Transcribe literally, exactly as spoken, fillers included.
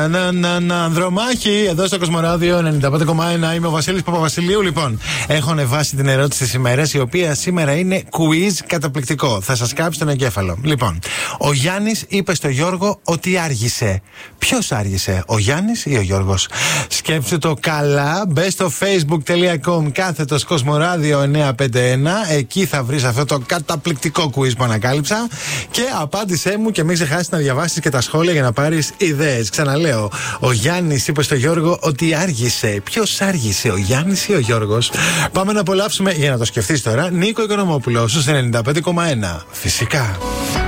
Να, να, να, Ανδρομάχη, εδώ στο Κοσμοράδιο ενενήντα πέντε κόμμα ένα. Είμαι ο Βασίλης Παπαβασιλείου. Λοιπόν, έχω ανεβάσει την ερώτηση της ημέρας, η οποία σήμερα είναι quiz καταπληκτικό. Θα σας κάψει τον εγκέφαλο. Λοιπόν, ο Γιάννης είπε στο Γιώργο ότι άργησε. Ποιος άργησε, ο Γιάννης ή ο Γιώργος? Σκέψου το καλά. Μπες στο facebook.com κάθετος Κοσμοράδιο εννιακόσια πενήντα ένα. Εκεί θα βρεις αυτό το καταπληκτικό quiz που ανακάλυψα. Και απάντησέ μου και μην ξεχάσεις να διαβάσεις και τα σχόλια για να πάρεις ιδέες. Ξαναλέω. Ο Γιάννης είπε στο Γιώργο ότι άργησε. Ποιος άργησε, ο Γιάννης ή ο Γιώργος? Πάμε να απολαύσουμε, για να το σκεφτείς τώρα, Νίκο Οικονομόπουλο στους ενενήντα πέντε κόμμα ένα. Φυσικά.